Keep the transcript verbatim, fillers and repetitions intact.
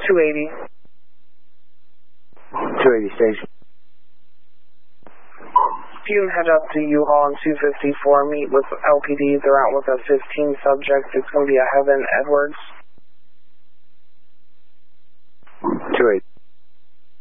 two eighty. two eighty station. If you head up to U-Haul on two fifty-four, meet with L P D. They're out with a fifteen subject. It's going to be a Heaven Edwards. two eighty.